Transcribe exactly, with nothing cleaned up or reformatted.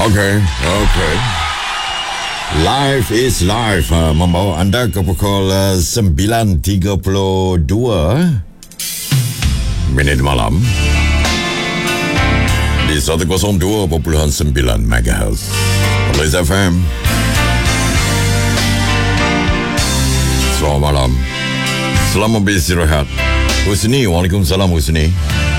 Okey, okey. Life is life uh, membawa anda ke pukul uh, sembilan tiga puluh dua minit malam di seratus dua perpuluhan sembilan megahertz Police F M. Selamat malam. Selamat beristirahat. Husni, Waalaikumsalam Husni.